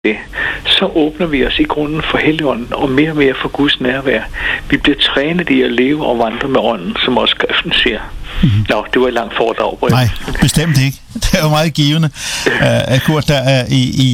det, så åbner vi os i grunden for Helligånden og mere for Guds nærvær. Vi bliver trænet i at leve og vandre med ånden, som også skriften siger. Mm-hmm. Nå, det var et langt foredrag. Nej, bestemt ikke. Det er jo meget givende. Kurt, der er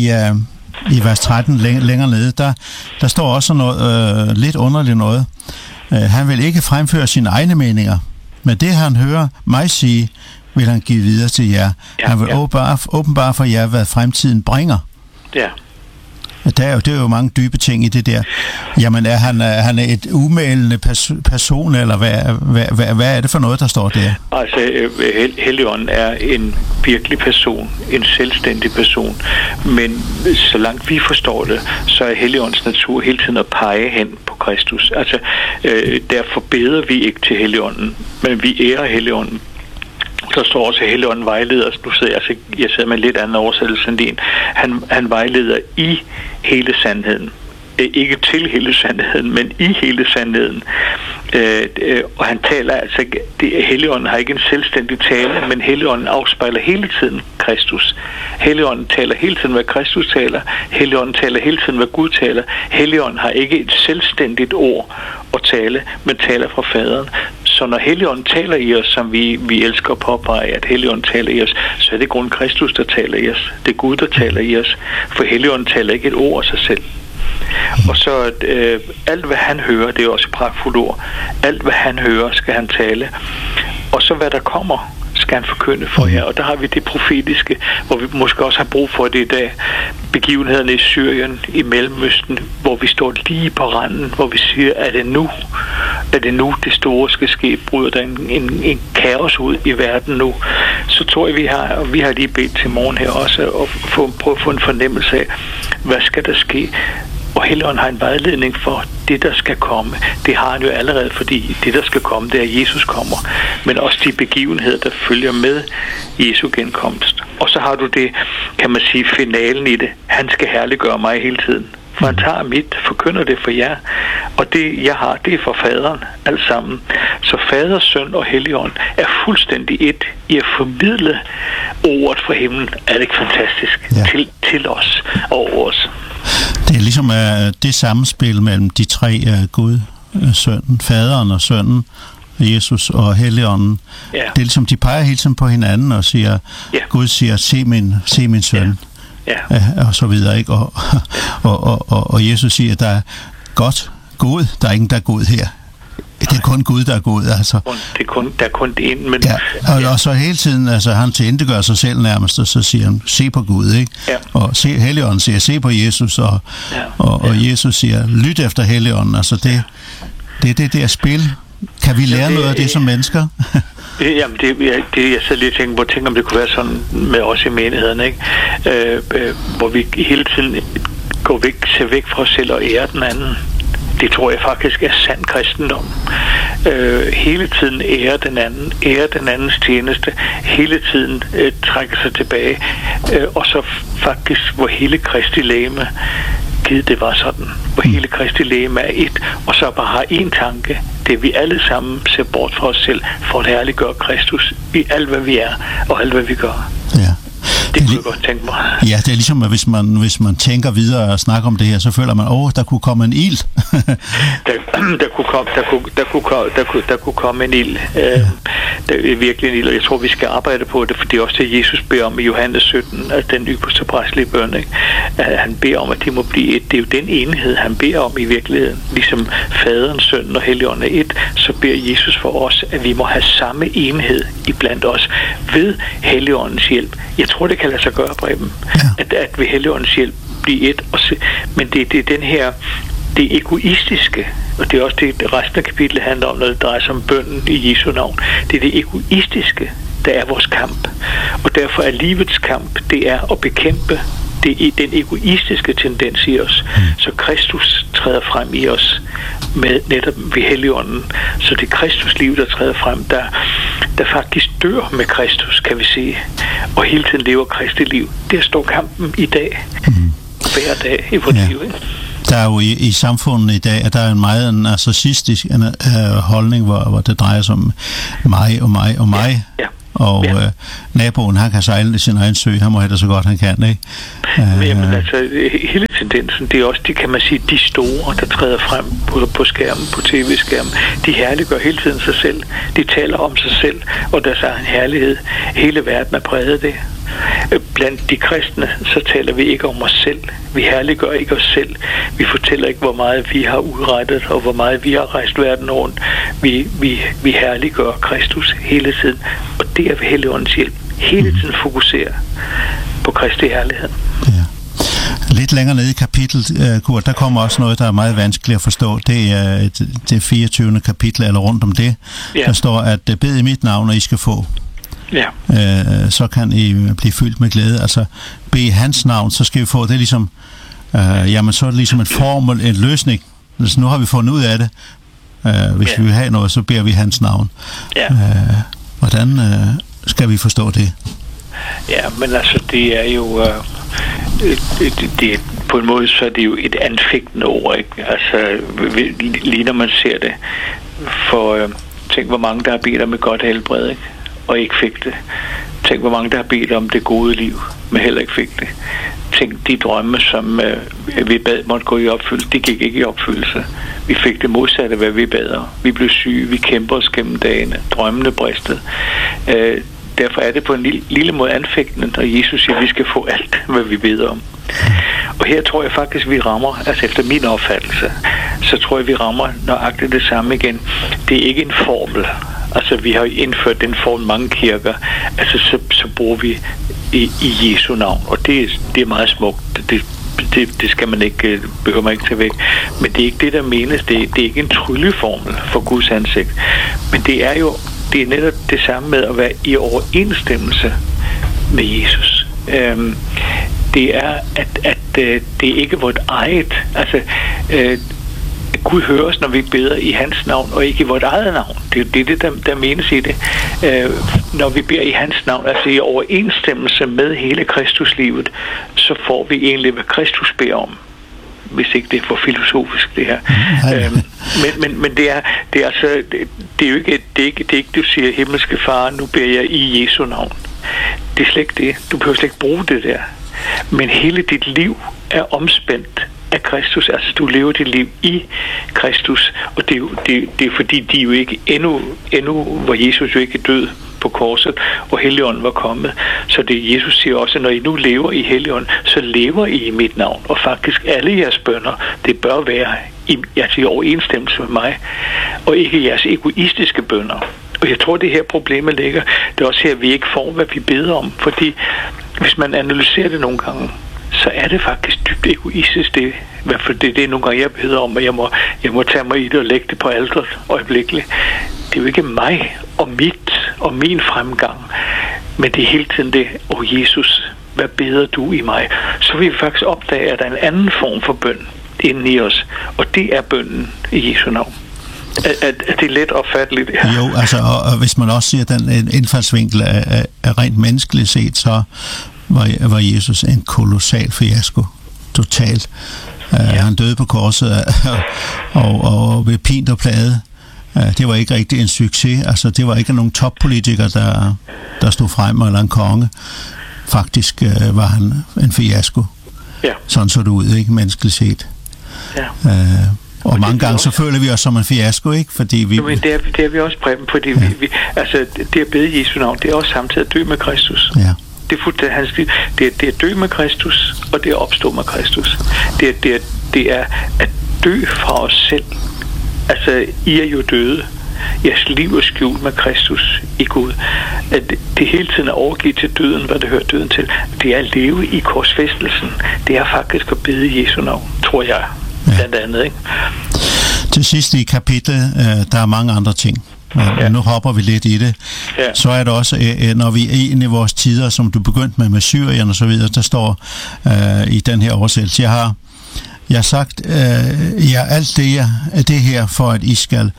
i vers 13 længere nede, der står også noget lidt underligt noget. Han vil ikke fremføre sine egne meninger, men det han hører mig sige, vil han give videre til jer. Han vil åbenbare for jer, hvad fremtiden bringer. Ja. Det er jo mange dybe ting i det der. Jamen, er han et umælende person, eller hvad er det for noget, der står der? Altså, Helligånden er en virkelig person, en selvstændig person, men så langt vi forstår det, så er Helligåndens natur hele tiden at pege hen på Kristus. Altså, derfor beder vi ikke til Helligånden, men vi ærer Helligånden. Der står også, at Helligånden vejleder. Nu sidder jeg sidder med en lidt anden oversættelse end din. Han vejleder i hele sandheden. Ikke til hele sandheden, men i hele sandheden. Og han taler altså, Helligånden har ikke en selvstændig tale, men Helligånden afspejler hele tiden Kristus. Helligånden taler hele tiden, hvad Kristus taler. Helligånden taler hele tiden, hvad Gud taler. Helligånden har ikke et selvstændigt ord at tale, men taler fra faderen. Så når Helligånden taler i os, som vi elsker at påpege, at Helligånden taler i os, så er det grund Kristus, der taler i os. Det er Gud, der taler i os. For Helligånden taler ikke et ord af sig selv. Og så alt, hvad han hører, det er også et pragtfuldt ord. Alt, hvad han hører, skal han tale. Og så hvad der kommer, skal han forkynde for jer. Og der har vi det profetiske, hvor vi måske også har brug for det i dag. Begivenhederne i Syrien, i Mellemøsten, hvor vi står lige på randen, hvor vi siger, er det nu det store skal ske? Bryder der en kaos ud i verden nu? Så tror jeg, vi har lige bedt til morgen her også, og prøve at få en fornemmelse af, hvad skal der ske? Og Helligånden har en vejledning for det, der skal komme. Det har han jo allerede, fordi det, der skal komme, det er, Jesus kommer. Men også de begivenheder, der følger med Jesu genkomst. Og så har du det, kan man sige, finalen i det. Han skal herliggøre mig hele tiden. For han tager mit, forkynder det for jer. Og det, jeg har, det er for faderen, alt sammen. Så fader, søn og Helligånd er fuldstændig et i at formidle ordet fra himlen. Er det ikke fantastisk? Ja. Til os og over os. Det er ligesom det samspil mellem de tre Gud, sønnen, faderen og sønnen, Jesus og Helligånden. Ja. Det er ligesom, de peger hele tiden på hinanden og siger, Gud siger, se min søn. Ja. Og så videre, ikke? Og Jesus siger, der er godt god, der er ingen, der er god her. Det er kun Gud, der er god, altså. Der er kun det ene, men... Ja, og så hele tiden, altså, han tilintetgør sig selv nærmest, og så siger han, se på Gud, ikke? Ja. Og Helligånden siger, se på Jesus, og Jesus siger, lyt efter Helligånden, altså det der spil. Kan vi lære noget af det som mennesker? Jamen, jeg sad lige og tænkte, om det kunne være sådan med os i menigheden, ikke? Hvor vi hele tiden ser væk fra os selv og ærer den anden. Det tror jeg faktisk er sand kristendom. Hele tiden ære den andens tjeneste, hele tiden trækker sig tilbage, og så faktisk, hvor hele Kristi legeme, det var sådan, hvor hele Kristi legeme er et, og så bare har én tanke, det vi alle sammen ser bort fra os selv, for at herliggøre Kristus i alt, hvad vi er, og alt, hvad vi gør. Ja. Det kunne jeg godt tænke mig. Ja, det er ligesom, at hvis man tænker videre og snakker om det her, så føler man, der kunne komme en ild. der kunne komme en ild. Der er virkelig en ild, og jeg tror, vi skal arbejde på det, for det er også det, Jesus beder om i Johannes 17, at den ypperste præstelige bøn, ikke? At han beder om, at de må blive et. Det er jo den enhed, han beder om i virkeligheden. Ligesom faderen, sønnen og Helligånden er et, så beder Jesus for os, at vi må have samme enhed iblandt os ved Helligåndens hjælp. Jeg tror, det kan lade sig gøre, Preben, at ved Helligåndens hjælp blive et. Men det er den her, det egoistiske, og det er også det, resten af kapitlet handler om, når det drejer sig om bønnen i Jesu navn. Det er det egoistiske, der er vores kamp. Og derfor er livets kamp, det er at bekæmpe den egoistiske tendens i os. Så Kristus træder frem i os med netop ved Helligånden. Så det er Kristus liv, der træder frem, der faktisk dør med Kristus, kan vi sige. Og hele tiden lever Kristi liv. Der står kampen i dag. Hver dag i vores liv. Der er jo i samfundet i dag, at der er en meget narcissistisk holdning, hvor det drejer sig om mig og mig og mig. Ja. og naboen, han kan sejle i sin egen sø, han må have det så godt han kan, ikke? Jamen altså, hele tendensen, det er også, det kan man sige, de store, der træder frem på skærmen, på tv-skærmen, de herliggør hele tiden sig selv, de taler om sig selv, og deres egen herlighed. Hele verden er præget af det. Blandt de kristne, så taler vi ikke om os selv. Vi herliggør ikke os selv. Vi fortæller ikke, hvor meget vi har udrettet, og hvor meget vi har rejst verden rundt. Vi herliggør Kristus hele tiden, og det er ved Helligåndens hjælp. Hele tiden fokuserer på Kristi herlighed. Ja. Lidt længere nede i kapitlet, Kurt, der kommer også noget, der er meget vanskeligt at forstå. Det er det 24. kapitel, eller rundt om det. Ja. Der står, at bed i mit navn, og I skal få. Ja. Så kan I blive fyldt med glæde. Altså, bed i hans navn, så skal vi få. Det er ligesom, jamen så er det ligesom en formel, en løsning. Så nu har vi fundet ud af det. Hvis vi vil have noget, så beder vi hans navn. Ja. Hvordan skal vi forstå det? Ja, men altså, det er jo... det på en måde, så er det jo et anfægtende ord, ikke? Altså, lige når man ser det. For tænk, hvor mange, der har bedt om et godt helbred, ikke? Og ikke fik det. Tænk, hvor mange, der har bedt om det gode liv, men heller ikke fik det. Tænk, de drømme, som vi bad måtte gå i opfyldelse, de gik ikke i opfyldelse. Vi fik det modsatte, hvad vi bad om. Vi blev syge, vi kæmper os gennem dagene, drømmene bristede. Derfor er det på en lille måde anfægtende, når Jesus siger, at vi skal få alt, hvad vi beder om. Og her tror jeg faktisk, vi rammer, altså efter min opfattelse, så tror jeg, vi rammer nøjagtigt det samme igen. Det er ikke en formel. Altså, vi har indført den form mange kirker. Altså, så bruger vi i Jesu navn. Og det er meget smukt. Det skal man ikke, behøver man ikke tage væk. Men det er ikke det, der menes. Det er ikke en trylleformel for Guds ansigt. Men det er netop det samme med at være i overensstemmelse med Jesus. Det er, at det er ikke vores eget. Altså, Gud hører os, når vi beder i hans navn, og ikke i vores eget navn. Det er det, der menes i det. Når vi beder i hans navn, altså i overensstemmelse med hele Kristuslivet, så får vi egentlig, hvad Kristus beder om. Hvis ikke det er for filosofisk, det her. Men det er jo ikke, du siger, himmelske far, nu beder jeg i Jesu navn. Det er slet ikke det. Du behøver slet ikke bruge det der. Men hele dit liv er omspændt af Kristus. Altså, du lever dit liv i Kristus. Og det er fordi, de jo ikke endnu hvor Jesus jo ikke er død på korset, og Helligånden var kommet. Så det Jesus siger også, at når I nu lever i Helligånden, så lever I i mit navn. Og faktisk alle jeres bønner, det bør være i overensstemmelse med mig, og ikke jeres egoistiske bønner. Og jeg tror, det her problemet ligger. Det er også her, at vi ikke får, hvad vi beder om. Fordi hvis man analyserer det nogle gange, så er det faktisk dybt egoistisk det. I hvert fald det er nogle gange, jeg beder om, at jeg må tage mig i det og lægge det på alteret øjeblikkeligt. Det er jo ikke mig og min fremgang, men det er hele tiden det, Jesus, hvad beder du i mig? Så vil vi faktisk opdage, at der er en anden form for bøn inden i os, og det er bønnen i Jesu navn. Er det let opfatteligt? Jo, altså, og hvis man også siger, at den indfaldsvinkel er rent menneskeligt set, så var Jesus en kolossal fiasko. Totalt. Han døde på korset og blev pint og plaget. Det var ikke rigtig en succes. Altså, det var ikke nogen toppolitiker, der stod frem, eller en konge. Faktisk var han en fiasko. Ja. Sådan så det ud, ikke? Menneskeligt set. Ja. Og mange gange så føler vi os som en fiasko, ikke? Fordi vi... Men det er vi også, Preben, fordi vi altså, det at bede i Jesu navn, det er også samtidig at dø med Kristus. Ja. Det er at dø med Kristus, og det er at opstå med Kristus. Det er at dø fra os selv. Altså, I er jo døde. Jeres liv er skjult med Kristus i Gud. At det hele tiden er overgivet til døden, hvad det hører døden til. Det er at leve i korsfæstelsen. Det er faktisk at bede i Jesu navn, tror jeg. Blandt andet, ikke? Til sidst i kapitlet, der er mange andre ting. Nu hopper vi lidt i det. Ja. Så er det også, når vi er inde i vores tider, som du begyndte med Syrien og så videre, der står i den her oversættelse, jeg har sagt, alt det her, for at I skal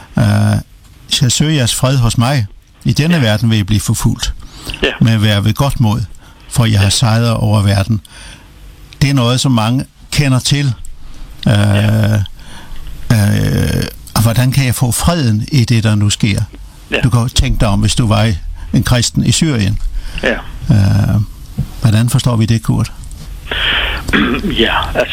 søge jeres fred hos mig. I denne verden vil I blive forfulgt. Ja. Men være ved godt mod, for jeg har sejret over verden. Det er noget, som mange kender til. Og hvordan kan jeg få freden i det, der nu sker? Ja. Du kan tænke dig om, hvis du var en kristen i Syrien. Ja. Hvordan forstår vi det, Kurt? Ja,